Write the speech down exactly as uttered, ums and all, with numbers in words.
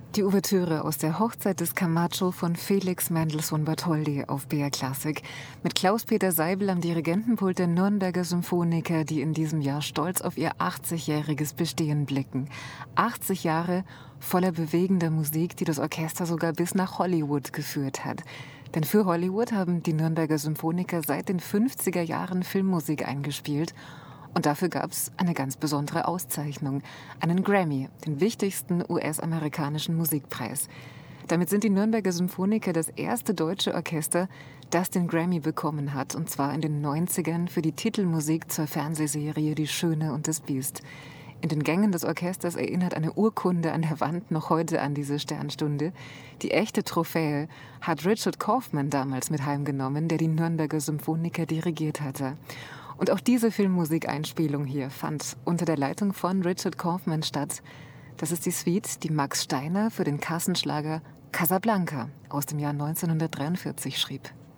Die Ouvertüre aus der Hochzeit des Camacho von Felix Mendelssohn Bartholdy auf B R Klassik. Mit Klaus-Peter Seibel am Dirigentenpult der Nürnberger Symphoniker, die in diesem Jahr stolz auf ihr achtzigjähriges Bestehen blicken. achtzig Jahre voller bewegender Musik, die das Orchester sogar bis nach Hollywood geführt hat. Denn für Hollywood haben die Nürnberger Symphoniker seit den fünfziger Jahren Filmmusik eingespielt. Und dafür gab es eine ganz besondere Auszeichnung, einen Grammy, den wichtigsten U S-amerikanischen Musikpreis. Damit sind die Nürnberger Symphoniker das erste deutsche Orchester, das den Grammy bekommen hat, und zwar in den neunzigern für die Titelmusik zur Fernsehserie Die Schöne und das Biest. In den Gängen des Orchesters erinnert eine Urkunde an der Wand noch heute an diese Sternstunde. Die echte Trophäe hat Richard Kaufman damals mit heimgenommen, der die Nürnberger Symphoniker dirigiert hatte. Und auch diese Filmmusikeinspielung hier fand unter der Leitung von Richard Kaufman statt. Das ist die Suite, die Max Steiner für den Kassenschlager Casablanca aus dem Jahr neunzehnhundertdreiundvierzig schrieb.